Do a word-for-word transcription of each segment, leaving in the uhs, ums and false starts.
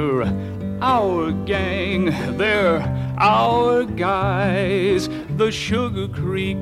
Our gang, they're our guys, the Sugar Creek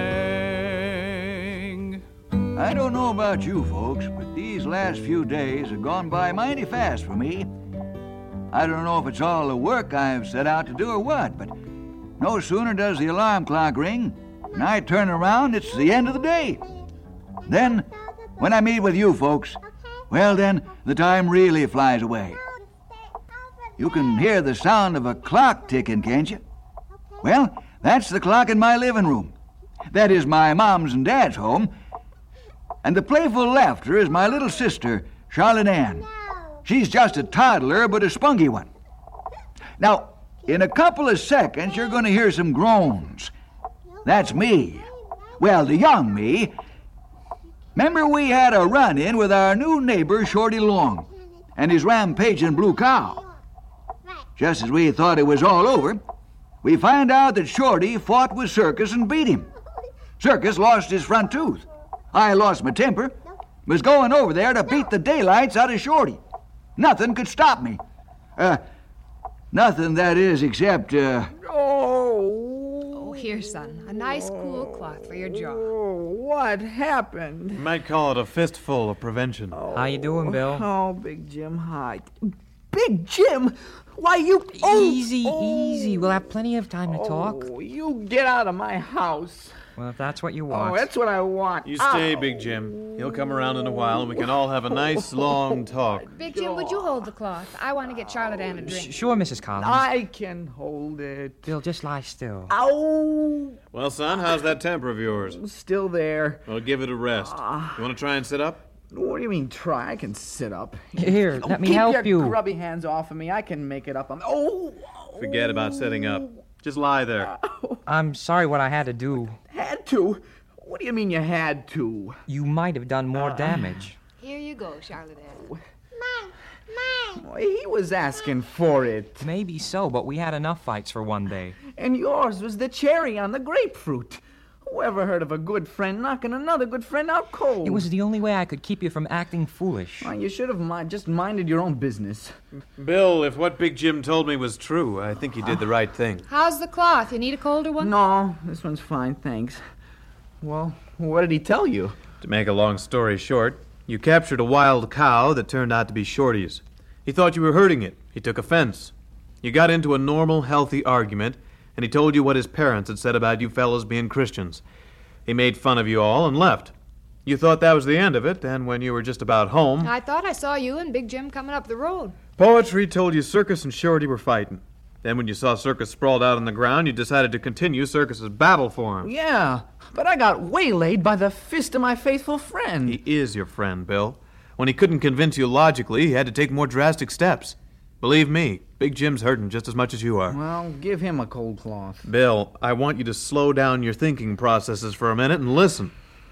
Gang. I don't know about you folks, but these last few days have gone by mighty fast for me. I don't know if it's all the work I've set out to do or what, but no sooner does the alarm clock ring and I turn around, it's the end of the day. Then, when I meet with you folks, well then, the time really flies away. You can hear the sound of a clock ticking, can't you? Well, that's the clock in my living room. That is my mom's and dad's home. And the playful laughter is my little sister, Charlotte Ann. She's just a toddler, but a spunky one. Now, in a couple of seconds, you're going to hear some groans. That's me. Well, the young me. Remember we had a run-in with our new neighbor, Shorty Long, and his rampaging blue cow. Just as we thought it was all over, we find out that Shorty fought with Circus and beat him. Circus lost his front tooth. I lost my temper, was going over there to beat the daylights out of Shorty. Nothing could stop me. Uh, nothing, that is, except, uh... Oh, here, son. A nice, cool cloth for your jaw. Oh, what happened? You might call it a fistful of prevention. Oh, How you doing, Bill? Oh, Big Jim, hi. Big Jim? Why, you... Oh, easy, oh, easy. We'll have plenty of time to talk. Oh, you get out of my house. Well, if that's what you want. Oh, that's what I want. You stay, Ow. Big Jim. He'll come around in a while, and we can all have a nice, long talk. Big Jim, would you hold the cloth? I want to get Charlotte Ann a drink. Sh- sure, Missus Collins. I can hold it. Bill, just lie still. Ow! Well, son, how's that temper of yours? Still there. Well, give it a rest. Uh, You want to try and sit up? What do you mean, try? I can sit up. Here, Oh, let me keep help your you. grubby hands off of me. I can make it up. I'm... Oh! Forget about sitting up. Just lie there. I'm sorry what I had to do. Had to? What do you mean you had to? You might have done more damage. Here you go, Charlotte Ann. Well, he was asking for it. Maybe so, but we had enough fights for one day. And yours was the cherry on the grapefruit. Who ever heard of a good friend knocking another good friend out cold? It was the only way I could keep you from acting foolish. Well, you should have mi- just minded your own business. Bill, if what Big Jim told me was true, I think he did the right thing. How's the cloth? You need a colder one? No, this one's fine, thanks. Well, what did he tell you? To make a long story short, you captured a wild cow that turned out to be Shorty's. He thought you were hurting it. He took offense. You got into a normal, healthy argument, and he told you what his parents had said about you fellows being Christians. He made fun of you all and left. You thought that was the end of it, and when you were just about home... I thought I saw you and Big Jim coming up the road. Poetry told you Circus and Shorty were fighting. Then when you saw Circus sprawled out on the ground, you decided to continue Circus's battle for him. Yeah, but I got waylaid by the fist of my faithful friend. He is your friend, Bill. When he couldn't convince you logically, he had to take more drastic steps. Believe me, Big Jim's hurting just as much as you are. Well, give him a cold cloth. Bill, I want you to slow down your thinking processes for a minute and listen.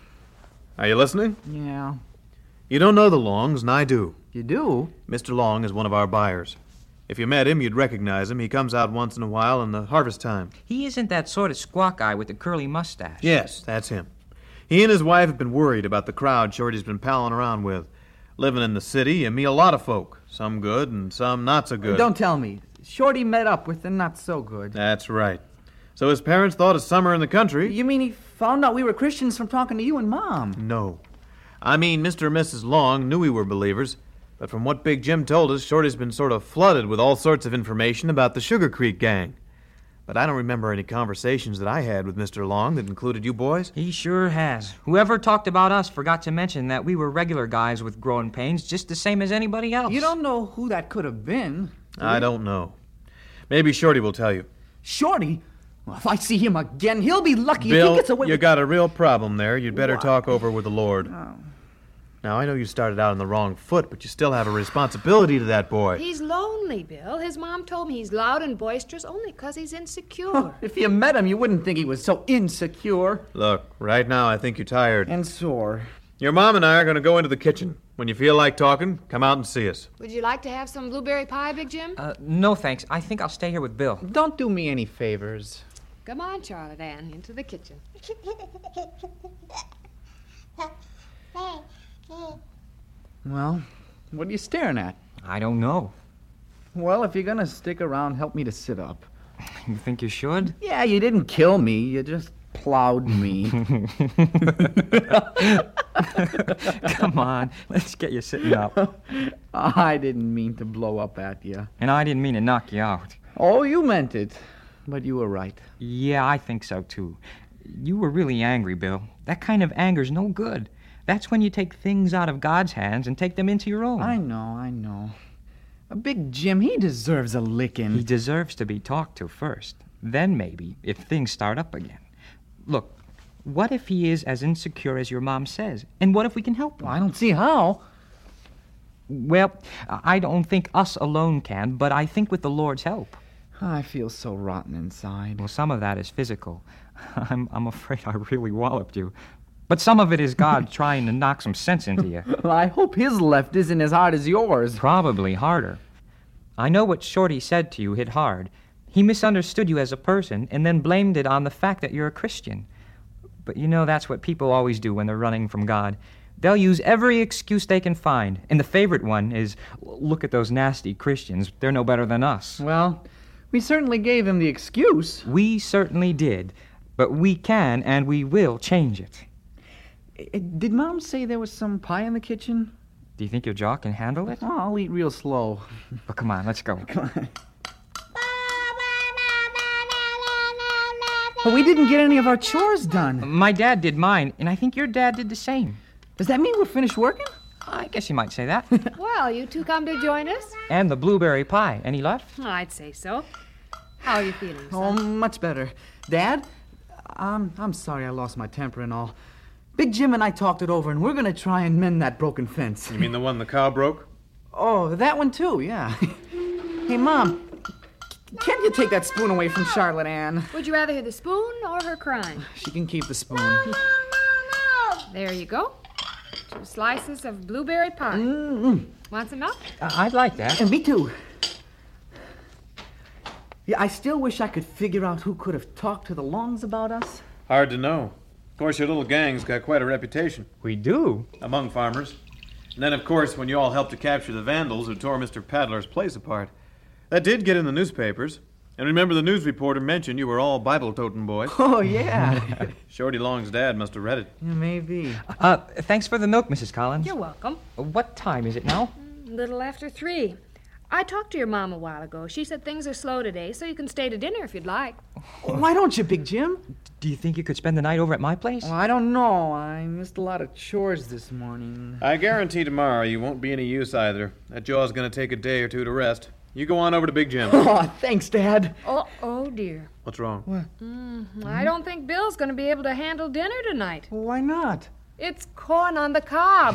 Are you listening? Yeah. You don't know the Longs, and I do. You do? Mister Long is one of our buyers. If you met him, you'd recognize him. He comes out once in a while in the harvest time. He isn't that sort of squawk guy with the curly mustache. Yes, that's him. He and his wife have been worried about the crowd Shorty's been palling around with. Living in the city, you meet a lot of folk. Some good and some not so good. Don't tell me. Shorty met up with the not so good. That's right. So his parents thought a summer in the country... You mean he found out we were Christians from talking to you and Mom? No. I mean, Mister and Missus Long knew we were believers, but from what Big Jim told us, Shorty's been sort of flooded with all sorts of information about the Sugar Creek Gang. But I don't remember any conversations that I had with Mister Long that included you boys. He sure has. Whoever talked about us forgot to mention that we were regular guys with growing pains, just the same as anybody else. You don't know who that could have been. I don't know. Maybe Shorty will tell you. Shorty? Well, if I see him again, he'll be lucky if Bill, he gets away you with... got a real problem there. You'd better What? talk over with the Lord. Oh. Now, I know you started out on the wrong foot, but you still have a responsibility to that boy. He's lonely, Bill. His mom told me he's loud and boisterous only 'cause he's insecure. If you met him, you wouldn't think he was so insecure Look, right now I think you're tired. and sore. Your mom and I are going to go into the kitchen. When you feel like talking, come out and see us. Would you like to have some blueberry pie, Big Jim? Uh, no, thanks. I think I'll stay here with Bill. Don't do me any favors. Come on, Charlotte Ann, into the kitchen. Well, what are you staring at? I don't know. Well, if you're gonna stick around, help me to sit up. You think you should? Yeah, you didn't kill me. You just plowed me. Come on, let's get you sitting up. I didn't mean to blow up at you. And I didn't mean to knock you out. Oh, you meant it. But you were right. Yeah, I think so, too. You were really angry, Bill. That kind of anger's no good. That's when you take things out of God's hands and take them into your own. I know, I know. A Big Jim, he deserves a licking. He deserves to be talked to first. Then maybe, if things start up again. Look, what if he is as insecure as your mom says? And what if we can help him? Well, I don't see how. Well, I don't think us alone can, but I think with the Lord's help. I feel so rotten inside. Well, some of that is physical. I'm, I'm afraid I really walloped you. But some of it is God trying to knock some sense into you. Well, I hope his left isn't as hard as yours. Probably harder. I know what Shorty said to you hit hard. He misunderstood you as a person and then blamed it on the fact that you're a Christian. But you know that's what people always do when they're running from God. They'll use every excuse they can find. And the favorite one is, look at those nasty Christians. They're no better than us. Well, we certainly gave him the excuse. We certainly did. But we can and we will change it. Did Mom say there was some pie in the kitchen? Do you think your jaw can handle it? Oh, I'll eat real slow. But come on, let's go. Come on. But we didn't get any of our chores done. My dad did mine, and I think your dad did the same. Does that mean we're finished working? I guess you might say that. Well, you two come to join us? And the blueberry pie. Any left? I'd say so. How are you feeling, Oh, son? much better. Dad, I'm, I'm sorry I lost my temper and all. Big Jim and I talked it over, and we're going to try and mend that broken fence. You mean the one the cow broke? Oh, that one too, yeah. Hey, Mom, can't you take that spoon away from Charlotte Ann? Would you rather hear the spoon or her crying? She can keep the spoon. There you go. Two slices of blueberry pie. Mm-mm. Want some milk? Uh, I'd like that. And me too. Yeah, I still wish I could figure out who could have talked to the Longs about us. Hard to know. Of course, your little gang's got quite a reputation We do? among farmers. And then, of course, when you all helped to capture the vandals who tore Mister Paddler's place apart. That did get in the newspapers. And remember, the news reporter mentioned you were all Bible-toting boys. Oh, yeah. Shorty Long's dad must have read it. Yeah, maybe. Uh, thanks for the milk, Missus Collins. You're welcome. What time is it now? A little after three. I talked to your mom a while ago. She said things are slow today, so you can stay to dinner if you'd like. Why don't you, Big Jim? Do you think you could spend the night over at my place? Well, I don't know. I missed a lot of chores this morning. I guarantee tomorrow you won't be any use either. That jaw's going to take a day or two to rest. You go on over to Big Jim. Oh, thanks, Dad. Oh, oh dear. What's wrong? Mm, I don't think Bill's going to be able to handle dinner tonight. Why not? It's corn on the cob.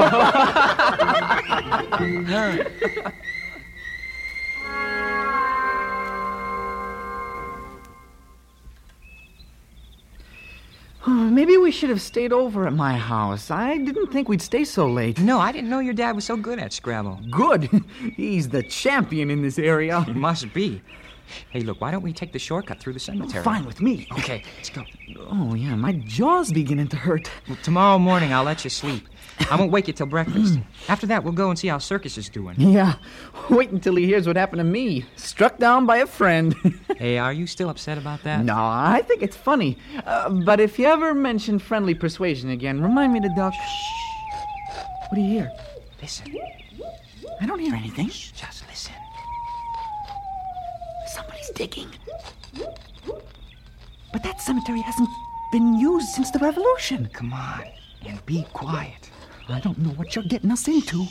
Maybe we should have stayed over at my house. I didn't think we'd stay so late. No, I didn't know your dad was so good at Scrabble. Good. He's the champion in this area. He must be. Hey, look, why don't we take the shortcut through the cemetery? Fine with me. Okay, let's go. Oh, yeah, my jaw's beginning to hurt. Well, tomorrow morning, I'll let you sleep. I won't wake you till breakfast. After that, we'll go and see how Circus is doing. Yeah, wait until he hears what happened to me. Struck down by a friend. Hey, are you still upset about that? No, I think it's funny. Uh, but if you ever mention friendly persuasion again, remind me to duck. Shh. What do you hear? Listen. I don't hear anything. Just listen. Somebody's digging. But that cemetery hasn't been used since the Revolution. Come on, and be quiet. I don't know what you're getting us into.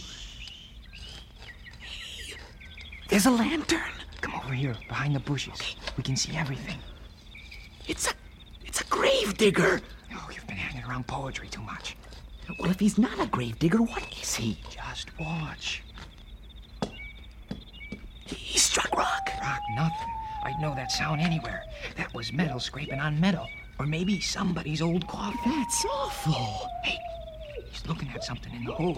Hey, there's a lantern. Come over here, behind the bushes. We can see everything. It's a, it's a grave digger. Oh, you've been hanging around poetry too much. Well, if he's not a grave digger, what is he? Just watch. He struck rock. Rock nothing. I'd know that sound anywhere. That was metal scraping on metal. Or maybe somebody's old coffin. That's awful. Hey, he's looking at something in the hole.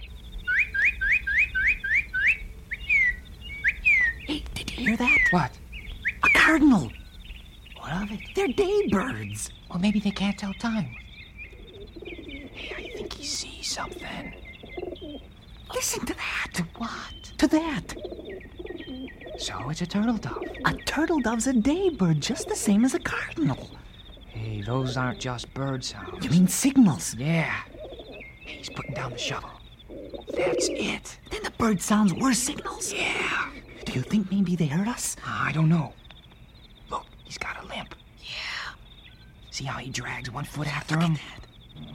Hey, did you hear that? What? A cardinal. What of it? They're daybirds. Well, maybe they can't tell time. Hey, I think he sees something. Listen to that. To what? To that. So it's a turtle dove. A turtle dove's a day bird, just the same as a cardinal. Hey, those aren't just bird sounds. You mean signals? Yeah. He's putting down the shovel. That's it. Then the bird sounds were signals? Yeah. Do you think maybe they heard us? I don't know. Look, he's got a limp. Yeah. See how he drags one foot after Look him? at that.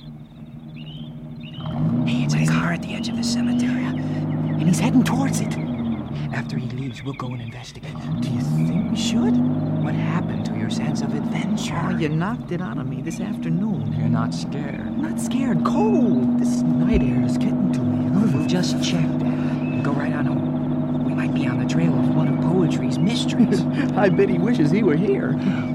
Hey, it's a car at the edge of the cemetery. And he's heading towards it. After he leaves, we'll go and investigate. Do you think we should? What happened to your sense of adventure? Oh, you knocked it out of me this afternoon. You're not scared. I'm not scared. Cold. This night air is getting to me. We'll just check that and go right on home. We might be on the trail of one of poetry's mysteries. I bet he wishes he were here.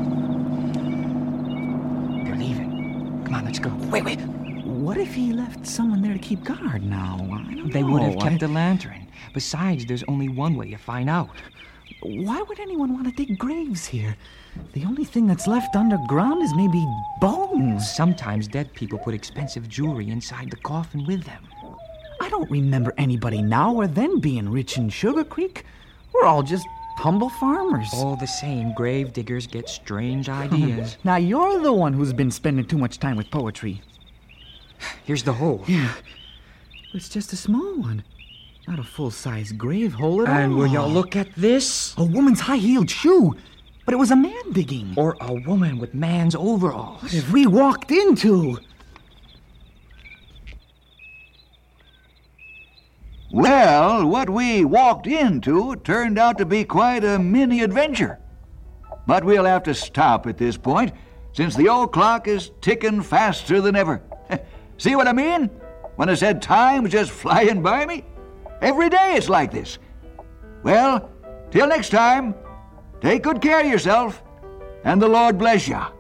They're leaving. Come on, let's go. Wait, wait. What if he left someone there to keep guard now? I don't They know. would have kept I- the lantern. Besides, there's only one way to find out. Why would anyone want to dig graves here? The only thing that's left underground is maybe bones. Sometimes dead people put expensive jewelry inside the coffin with them. I don't remember anybody now or then being rich in Sugar Creek. We're all just humble farmers. All the same, grave diggers get strange ideas. Now you're the one who's been spending too much time with poetry. Here's the hole. Yeah. It's just a small one. Not a full-size grave hole at all. And will you look at this? A woman's high-heeled shoe. But it was a man digging. Or a woman with man's overalls. What have we walked into? Well, what we walked into turned out to be quite a mini-adventure. But we'll have to stop at this point, since the old clock is ticking faster than ever. See what I mean? When I said time's just flying by me? Every day it's like this. Well, till next time, take good care of yourself, and the Lord bless ya.